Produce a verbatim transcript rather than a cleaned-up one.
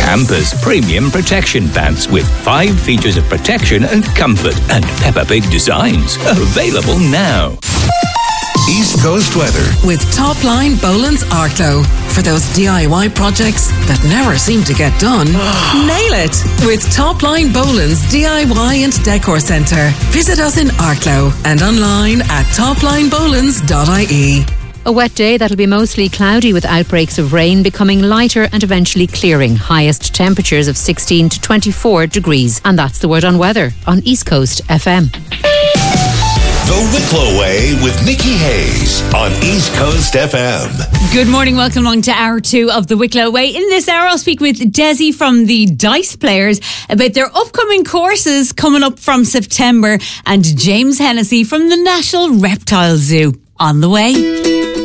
Campus Premium Protection Pants with five features of protection and comfort and Peppa Pig designs. Available now. East Coast weather with Topline Boland's Arklow. For those D I Y projects that never seem to get done, nail it with Topline Boland's D I Y and Decor Centre. Visit us in Arklow and online at topline bolands dot I E. A wet day that'll be mostly cloudy with outbreaks of rain, becoming lighter and eventually clearing. Highest temperatures of sixteen to twenty-four degrees. And that's the word on weather on East Coast F M. The Wicklow Way with Nikki Hayes on East Coast F M. Good morning, welcome along to hour two of the Wicklow Way. In this hour, I'll speak with Desi from the Dice Players about their upcoming courses coming up from September, and James Hennessy from the National Reptile Zoo on the way.